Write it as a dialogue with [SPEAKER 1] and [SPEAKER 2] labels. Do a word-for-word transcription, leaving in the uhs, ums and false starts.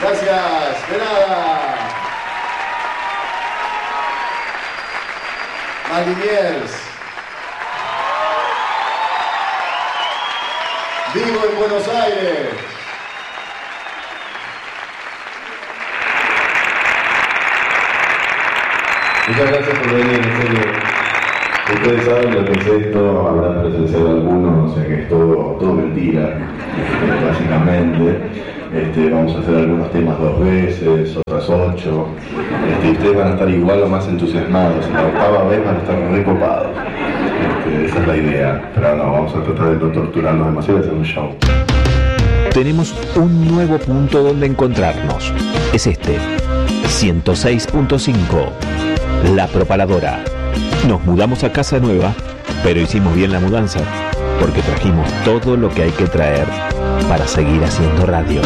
[SPEAKER 1] Gracias, de nada. Maliniers. Vivo en Buenos Aires.
[SPEAKER 2] Muchas gracias por venir, en serio. Ustedes saben lo que es esto, habrán presenciado algunos, o sea que es todo, todo mentira, básicamente. Este, vamos a hacer algunos temas dos veces, otras ocho. Este, y ustedes van a estar igual o más entusiasmados. En la octava vez van a estar recopados. Este, esa es la idea. Pero no, vamos a tratar de no torturarnos demasiado y hacer un show.
[SPEAKER 3] Tenemos un nuevo punto donde encontrarnos. Es este, ciento seis punto cinco. La Propaladora. Nos mudamos a casa nueva, pero hicimos bien la mudanza, porque trajimos todo lo que hay que traer para seguir haciendo radio.